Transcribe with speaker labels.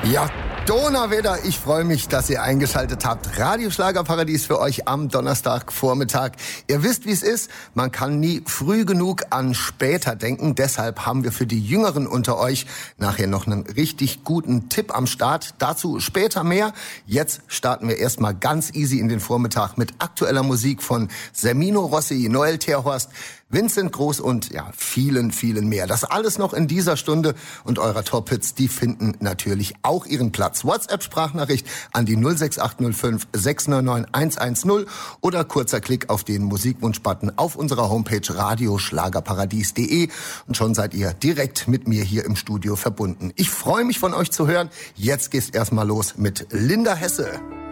Speaker 1: Ja, Donauwetter, ich freue mich, dass ihr eingeschaltet habt. Radio Schlagerparadies für euch am Donnerstagvormittag. Ihr wisst, wie es ist. Man kann nie früh genug an später denken. Deshalb haben wir für die Jüngeren unter euch nachher noch einen richtig guten Tipp am Start. Dazu später mehr. Jetzt starten wir erstmal ganz easy in den Vormittag mit aktueller Musik von Semino Rossi, Noel Terhorst, Vincent Groß und ja, vielen, vielen mehr. Das alles noch in dieser Stunde und eurer Top-Hits, die finden natürlich auch ihren Platz. WhatsApp-Sprachnachricht an die 06805 699 110 oder kurzer Klick auf den Musikwunsch-Button auf unserer Homepage radioschlagerparadies.de und schon seid ihr direkt mit mir hier im Studio verbunden. Ich freue mich, von euch zu hören. Jetzt geht's erstmal los mit Linda Hesse.